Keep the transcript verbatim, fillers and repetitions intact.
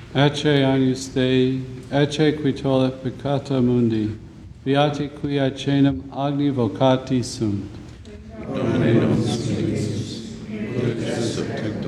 Ecce agnus Dei, ecce qui tollit peccata mundi, beati qui ad caenum agni vocati sunt. Domine nos nobis, ut subte